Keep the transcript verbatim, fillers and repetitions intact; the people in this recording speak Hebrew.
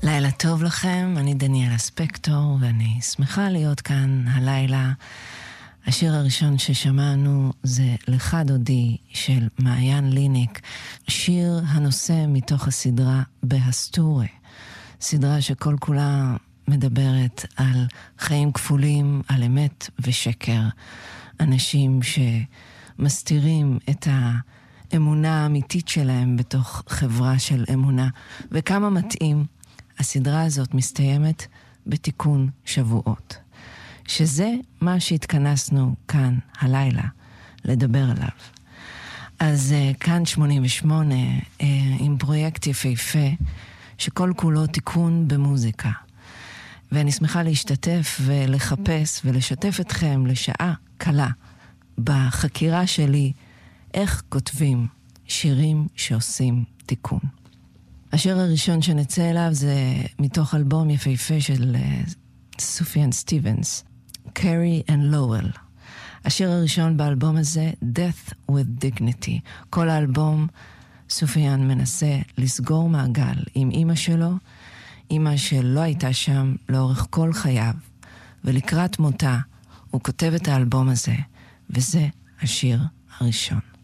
לילה טוב לכם, אני דניאלה ספקטור ואני שמחה להיות כאן הלילה. השיר הראשון ששמענו זה לך דודי של מעיין ליניק, שיר הנושא מתוך הסדרה בהסטורה, סדרה שכל כולה מדברת על חיים כפולים, על אמת ושקר, אנשים שמסתירים את האמונה האמיתית שלהם בתוך חברה של אמונה, וכמה מתאים הסדרה הזאת מסתיימת בתיקון שבועות, שזה מה שהתכנסנו כאן הלילה לדבר עליו. אז uh, כאן שמונים ושמונה uh, עם פרויקט יפהפה שכל כולו תיקון במוזיקה, ואני שמחה להשתתף ולחפש ולשתף אתכם לשעה קלה בחקירה שלי איך כותבים שירים שעושים תיקון. השיר הראשון שנצא אליו זה מתוך אלבום יפהפה של uh, סופיאן סטיבנס, קרי אנד לואל. השיר הראשון באלבום הזה, Death with Dignity. כל האלבום סופיאן מנסה לסגור מעגל עם אמא שלו, אמא שלא הייתה שם לאורך כל חייו, ולקראת מותה הוא כותב את האלבום הזה, וזה השיר הראשון.